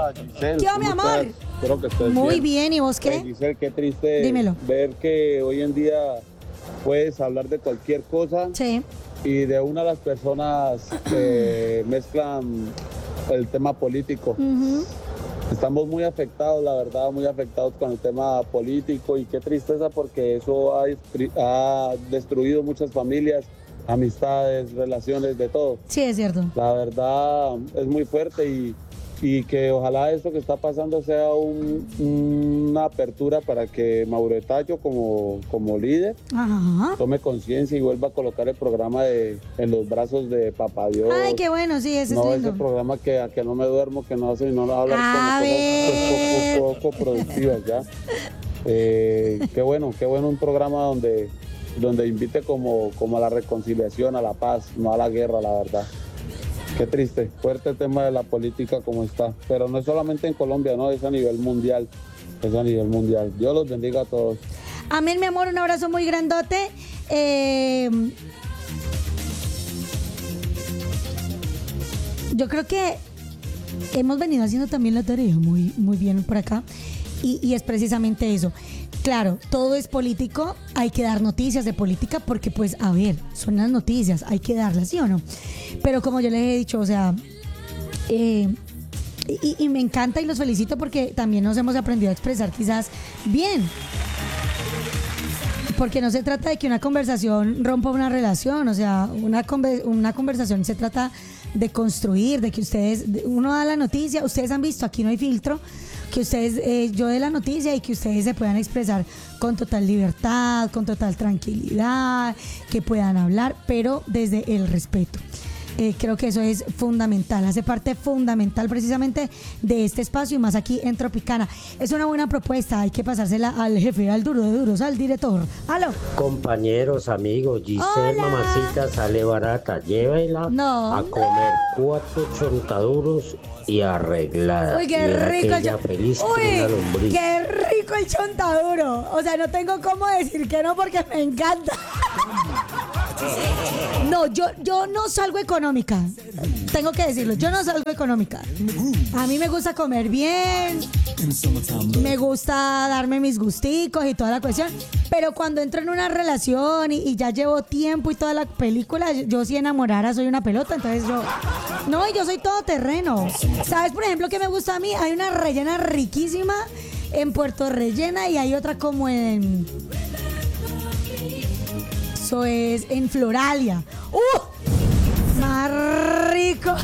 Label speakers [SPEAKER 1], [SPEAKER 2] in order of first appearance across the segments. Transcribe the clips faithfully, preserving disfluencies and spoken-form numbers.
[SPEAKER 1] Hola, Giselle.
[SPEAKER 2] ¿Qué, mi amor?
[SPEAKER 1] Estás? Espero que estés
[SPEAKER 2] Muy
[SPEAKER 1] bien.
[SPEAKER 2] bien, ¿y vos qué?
[SPEAKER 1] Hey, Giselle, qué triste
[SPEAKER 2] Dímelo.
[SPEAKER 1] ver que hoy en día puedes hablar de cualquier cosa
[SPEAKER 2] Sí.
[SPEAKER 1] y de una de las personas eh, mezclan el tema político.
[SPEAKER 2] Uh-huh.
[SPEAKER 1] Estamos muy afectados, la verdad, muy afectados con el tema político y qué tristeza porque eso ha, destru- ha destruido muchas familias, amistades, relaciones, de todo.
[SPEAKER 2] Sí, es cierto.
[SPEAKER 1] La verdad es muy fuerte y, y que ojalá esto que está pasando sea un- una apertura para que Mauro Tallo como, como líder
[SPEAKER 2] Ajá.
[SPEAKER 1] tome conciencia y vuelva a colocar el programa de En los brazos de Papá Dios.
[SPEAKER 2] Ay, qué bueno, sí, ese
[SPEAKER 1] No,
[SPEAKER 2] es
[SPEAKER 1] ese
[SPEAKER 2] lindo.
[SPEAKER 1] programa que a que no me duermo, que no hace no hablar
[SPEAKER 2] A
[SPEAKER 1] como
[SPEAKER 2] ver.
[SPEAKER 1] cosas poco, poco productivas ya. Eh, qué bueno, qué bueno un programa donde, donde invite como, como a la reconciliación, a la paz, no a la guerra, la verdad. Qué triste, fuerte el tema de la política como está. Pero no es solamente en Colombia, no, es a nivel mundial. Es a nivel mundial. Dios los bendiga a todos.
[SPEAKER 2] Amén, mi amor, un abrazo muy grandote. Eh, yo creo que hemos venido haciendo también la tarea muy, muy bien por acá. Y, y es precisamente eso. Claro, todo es político, hay que dar noticias de política porque pues, a ver, son las noticias, hay que darlas, ¿sí o no? Pero como yo les he dicho, o sea, eh, y, y me encanta y los felicito porque también nos hemos aprendido a expresar quizás bien. Porque no se trata de que una conversación rompa una relación, o sea, una, conver- una conversación se trata de construir, de que ustedes, uno da la noticia, ustedes han visto, aquí no hay filtro, que ustedes, eh, yo dé la noticia y que ustedes se puedan expresar con total libertad, con total tranquilidad, que puedan hablar, pero desde el respeto. Eh, creo que eso es fundamental, hace parte fundamental precisamente de este espacio y más aquí en Tropicana. Es una buena propuesta, hay que pasársela al jefe, al duro de duros, al director. ¡Aló!
[SPEAKER 3] Compañeros, amigos, Giselle,
[SPEAKER 2] Hola.
[SPEAKER 3] mamacita, sale barata, llévela
[SPEAKER 2] No.
[SPEAKER 3] a comer cuatro chontaduros y arreglada.
[SPEAKER 2] Uy, qué
[SPEAKER 3] Y verá
[SPEAKER 2] rico
[SPEAKER 3] que
[SPEAKER 2] el
[SPEAKER 3] ella
[SPEAKER 2] chon-
[SPEAKER 3] feliz como una
[SPEAKER 2] Uy,
[SPEAKER 3] lombriz.
[SPEAKER 2] qué rico el chontaduro. O sea, no tengo cómo decir que no porque me encanta. No, yo, yo no salgo económica. Tengo que decirlo, yo no salgo económica. A mí me gusta comer bien, me gusta darme mis gusticos y toda la cuestión. Pero cuando entro en una relación y, y ya llevo tiempo y toda la película, yo si enamorara soy una pelota, entonces yo... No, yo soy todoterreno. ¿Sabes, por ejemplo, qué me gusta a mí? Hay una rellena riquísima en Puerto Rellena y hay otra como en... Eso es en Floralia. ¡Uh! Más rico.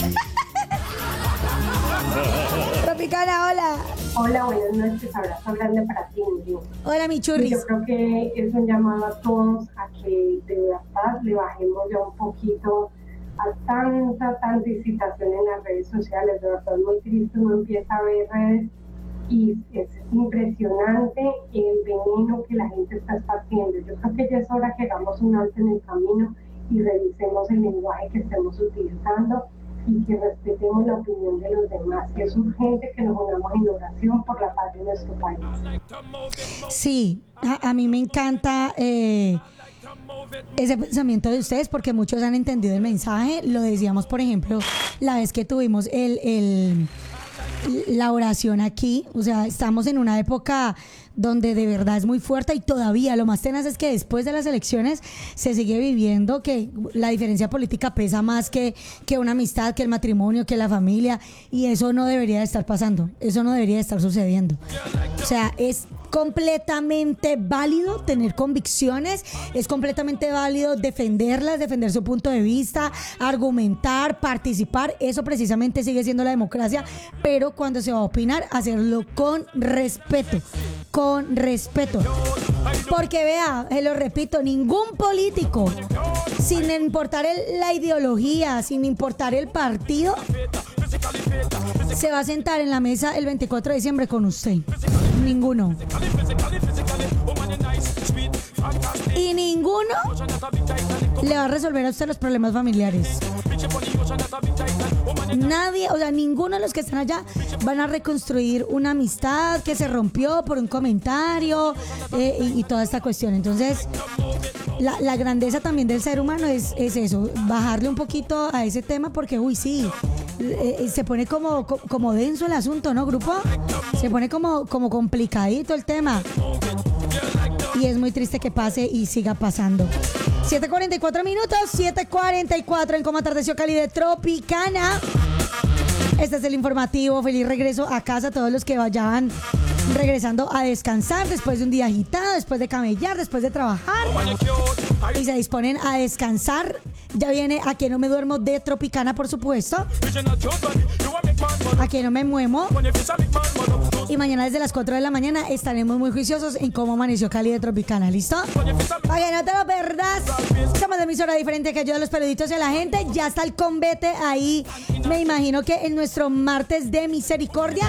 [SPEAKER 2] Tropicana, hola.
[SPEAKER 4] Hola, buenas noches, abrazo grande para ti, Indio.
[SPEAKER 2] Hola, mi
[SPEAKER 4] Y
[SPEAKER 2] churris.
[SPEAKER 4] yo creo que es un llamado a todos a que de verdad le bajemos ya un poquito a tanta, tanta incitación en las redes sociales. De verdad, muy triste, uno empieza a ver redes y es impresionante el veneno que la gente está esparciendo. Yo creo que ya es hora que hagamos un alto en el camino y revisemos el lenguaje que estemos utilizando y que respetemos la opinión de los demás. Y es urgente que nos unamos en oración por la paz de nuestro país.
[SPEAKER 2] Sí, a, a mí me encanta eh, ese pensamiento de ustedes porque muchos han entendido el mensaje. Lo decíamos, por ejemplo, la vez que tuvimos el, el la oración aquí, o sea, estamos en una época donde de verdad es muy fuerte y todavía lo más tenaz es que después de las elecciones se sigue viviendo que la diferencia política pesa más que, que una amistad, que el matrimonio, que la familia, y eso no debería de estar pasando, eso no debería de estar sucediendo. O sea, es completamente válido tener convicciones, es completamente válido defenderlas, defender su punto de vista, argumentar, participar, eso precisamente sigue siendo la democracia, pero cuando se va a opinar, hacerlo con respeto, con respeto. Porque vea, se lo repito, ningún político, sin importar el- la ideología, sin importar el partido, se va a sentar en la mesa el veinticuatro de diciembre con usted. Ninguno. Y ninguno le va a resolver a usted los problemas familiares. Nadie, o sea, ninguno de los que están allá van a reconstruir una amistad que se rompió por un comentario eh, y, y toda esta cuestión. Entonces, la, la grandeza también del ser humano es, es eso, bajarle un poquito a ese tema porque, uy, sí, eh, se pone como, como denso el asunto, ¿no, grupo? Se pone como, como complicadito el tema. Y es muy triste que pase y siga pasando. siete cuarenta y cuatro minutos, siete cuarenta y cuatro en Cómo Atardeció Cali de Tropicana. Este es el informativo. Feliz regreso a casa a todos los que vayan regresando a descansar después de un día agitado, después de camellar, después de trabajar y se disponen a descansar. Ya viene Aquí no me duermo de Tropicana, por supuesto. Aquí no me muevo. Y mañana desde las cuatro de la mañana estaremos muy juiciosos en Cómo Amaneció Cali de Tropicana. ¿Listo? Para que no te lo perdas. Somos de emisora diferente que ayuda a los peluditos y a la gente. Ya está el convete ahí. Me imagino que en nuestro martes de misericordia.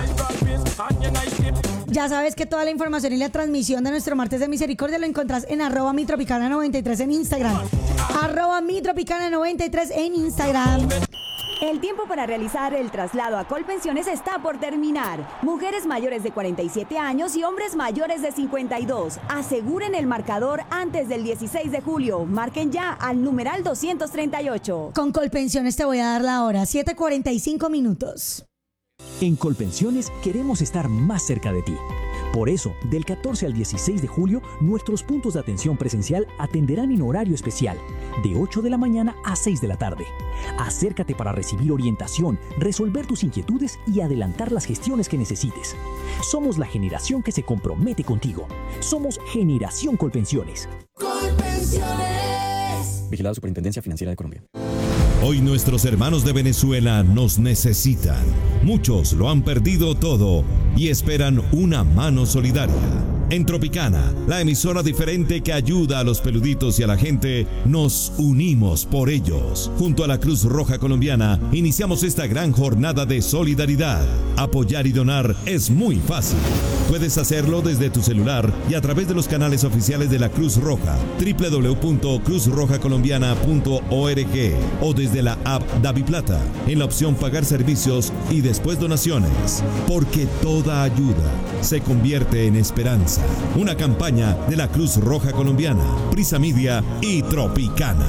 [SPEAKER 2] Ya sabes que toda la información y la transmisión de nuestro martes de misericordia lo encontrás en arroba mi tropicana noventa y tres en Instagram. Arroba mi tropicana noventa y tres en Instagram.
[SPEAKER 5] El tiempo para realizar el traslado a Colpensiones está por terminar. Mujeres mayores de cuarenta y siete años y hombres mayores de cincuenta y dos. Aseguren el marcador antes del dieciséis de julio. Marquen ya al numeral doscientos treinta y ocho.
[SPEAKER 2] Con Colpensiones te voy a dar la hora, siete cuarenta y cinco minutos.
[SPEAKER 6] En Colpensiones queremos estar más cerca de ti. Por eso, del catorce al dieciséis de julio, nuestros puntos de atención presencial atenderán en horario especial, de ocho de la mañana a seis de la tarde. Acércate para recibir orientación, resolver tus inquietudes y adelantar las gestiones que necesites. Somos la generación que se compromete contigo. Somos Generación Colpensiones.
[SPEAKER 7] Colpensiones.
[SPEAKER 8] Vigilado Superintendencia Financiera de Colombia.
[SPEAKER 9] Hoy nuestros hermanos de Venezuela nos necesitan. Muchos lo han perdido todo y esperan una mano solidaria. En Tropicana, la emisora diferente que ayuda a los peluditos y a la gente, nos unimos por ellos. Junto a la Cruz Roja Colombiana, iniciamos esta gran jornada de solidaridad. Apoyar y donar es muy fácil. Puedes hacerlo desde tu celular y a través de los canales oficiales de la Cruz Roja, doble u doble u doble u punto cruz roja colombiana punto org o desde la app DaviPlata, en la opción Pagar Servicios y después Donaciones. Porque toda ayuda se convierte en esperanza. Una campaña de la Cruz Roja Colombiana, Prisa Media y Tropicana.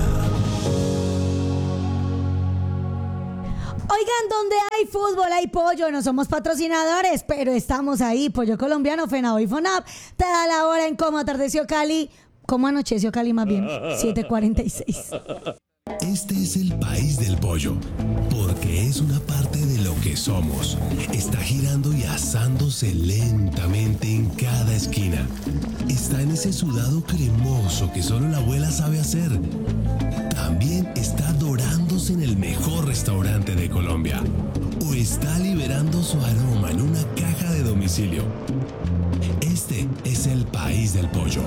[SPEAKER 2] Oigan, donde hay fútbol hay pollo, no somos patrocinadores, pero estamos ahí. Pollo Colombiano, Fenado y Fonap, te da la hora en Cómo Atardeció Cali. ¿Cómo anocheció Cali más bien? siete cuarenta y seis.
[SPEAKER 10] Este es el país del pollo, porque es una parte de lo que somos. Está girando y asándose lentamente en cada esquina. Está en ese sudado cremoso que solo la abuela sabe hacer. También está dorándose en el mejor restaurante de Colombia. O está liberando su aroma en una caja de domicilio. Este es el país del pollo.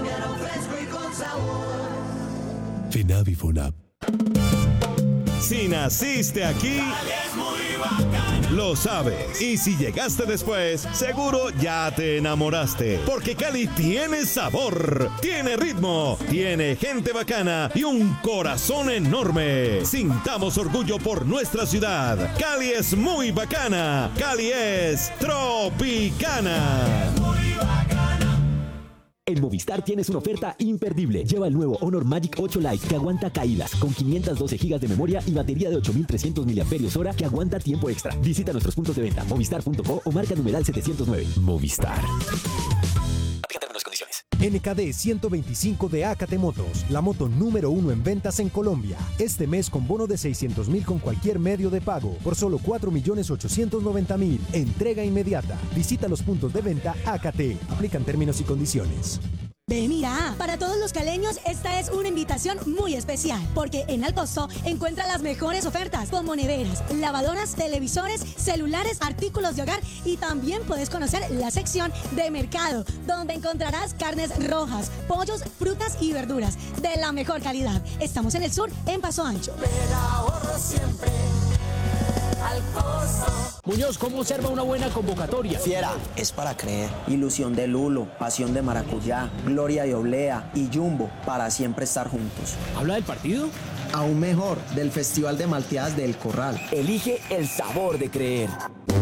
[SPEAKER 10] FENAV y FONAP.
[SPEAKER 9] Si naciste aquí, lo sabes. Y si llegaste después, seguro ya te enamoraste. Porque Cali tiene sabor, tiene ritmo, tiene gente bacana y un corazón enorme. Sintamos orgullo por nuestra ciudad. Cali es muy bacana. Cali es Tropicana.
[SPEAKER 6] En Movistar tienes una oferta imperdible. Lleva el nuevo Honor Magic ocho Lite que aguanta caídas con quinientas doce gigas de memoria y batería de ocho mil trescientos miliamperios hora que aguanta tiempo extra. Visita nuestros puntos de venta movistar punto co o marca numeral setecientos nueve. Movistar. Aplica términos y condiciones.
[SPEAKER 11] N K D ciento veinticinco de Acate Motos, la moto número uno en ventas en Colombia. Este mes con bono de seiscientos mil con cualquier medio de pago por solo cuatro millones ochocientos noventa mil. Entrega inmediata. Visita los puntos de venta Acate. Aplican términos y condiciones.
[SPEAKER 2] Ve, mira, para todos los caleños esta es una invitación muy especial, porque en Alcosto encuentra las mejores ofertas como neveras, lavadoras, televisores, celulares, artículos de hogar y también puedes conocer la sección de mercado, donde encontrarás carnes rojas, pollos, frutas y verduras de la mejor calidad. Estamos en el sur, en Paso Ancho.
[SPEAKER 7] Siempre al costo.
[SPEAKER 12] Muñoz, ¿cómo observa una buena convocatoria?
[SPEAKER 13] Fiera, es para creer. Ilusión de Lulo, pasión de maracuyá, gloria de oblea y Jumbo, para siempre estar juntos.
[SPEAKER 12] ¿Habla del partido?
[SPEAKER 13] Aún mejor, del Festival de Malteadas del Corral.
[SPEAKER 12] Elige el sabor de creer.